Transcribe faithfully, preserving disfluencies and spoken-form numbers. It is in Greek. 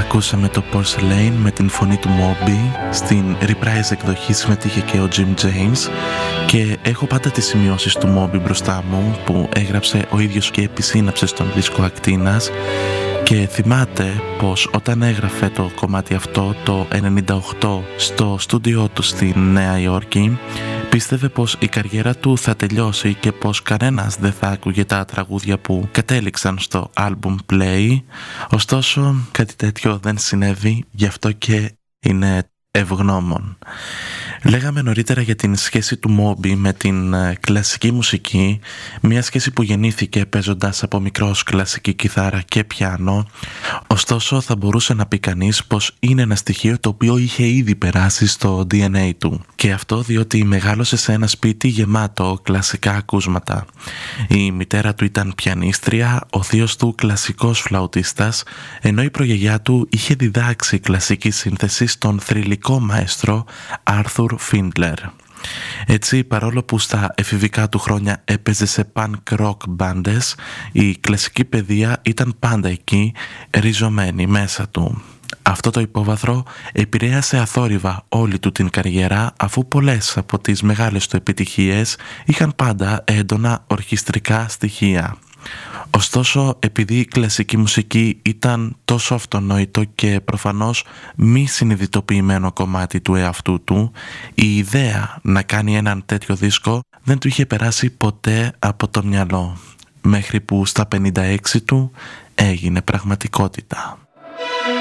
Ακούσαμε το Porcelain με την φωνή του Moby. Στην reprise εκδοχή συμμετείχε και ο Jim James και έχω πάντα τις σημειώσεις του Moby μπροστά μου που έγραψε ο ίδιος και επισύναψε στον δίσκο Ακτίνας. Και θυμάται πως όταν έγραφε το κομμάτι αυτό το ενενήντα οκτώ στο στούντιό του στη Νέα Υόρκη, πίστευε πως η καριέρα του θα τελειώσει και πως κανένας δεν θα άκουγε τα τραγούδια που κατέληξαν στο album Play. Ωστόσο κάτι τέτοιο δεν συνέβη, γι' αυτό και είναι ευγνώμων. Λέγαμε νωρίτερα για την σχέση του Moby με την κλασική μουσική, μια σχέση που γεννήθηκε παίζοντας από μικρός κλασική κιθάρα και πιάνο. Ωστόσο θα μπορούσε να πει κανείς πως είναι ένα στοιχείο το οποίο είχε ήδη περάσει στο ντι εν έι του, και αυτό διότι μεγάλωσε σε ένα σπίτι γεμάτο κλασικά ακούσματα. Η μητέρα του ήταν πιανίστρια, ο θείος του κλασικός φλαουτίστας, ενώ η προγιαγιά του είχε διδάξει κλασική σύνθεση στον θρυλικό μαέστρο Άρθουρ Φίντλερ. Έτσι, παρόλο που στα εφηβικά του χρόνια έπαιζε σε punk rock μπάντες, η κλασική παιδεία ήταν πάντα εκεί, ριζωμένη μέσα του. Αυτό το υπόβαθρο επηρέασε αθόρυβα όλη του την καριέρα, αφού πολλές από τις μεγάλες του επιτυχίες είχαν πάντα έντονα ορχιστρικά στοιχεία. Ωστόσο, επειδή η κλασική μουσική ήταν τόσο αυτονόητο και προφανώς μη συνειδητοποιημένο κομμάτι του εαυτού του, η ιδέα να κάνει έναν τέτοιο δίσκο δεν του είχε περάσει ποτέ από το μυαλό, μέχρι που στα πενήντα έξι του έγινε πραγματικότητα.